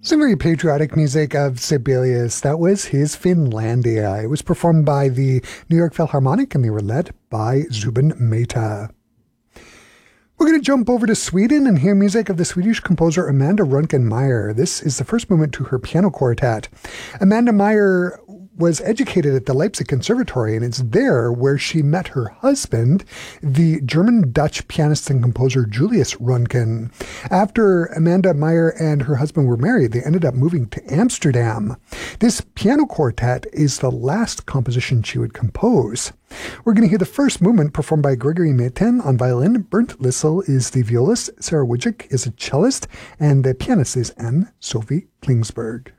Some very patriotic music of Sibelius. That was his Finlandia. It was performed by the New York Philharmonic and they were led by Zubin Mehta. We're going to jump over to Sweden and hear music of the Swedish composer Amanda Röntgen-Meyer. This is the first movement to her piano quartet. Amanda Meyer was educated at the Leipzig Conservatory, and it's there where she met her husband, the German-Dutch pianist and composer Julius Röntgen. After Amanda Meyer and her husband were married, they ended up moving to Amsterdam. This piano quartet is the last composition she would compose. We're going to hear the first movement performed by Gregory Meten on violin. Bernd Lissel is the violist, Sarah Wujcik is a cellist, and the pianist is Anne-Sophie Klingsberg.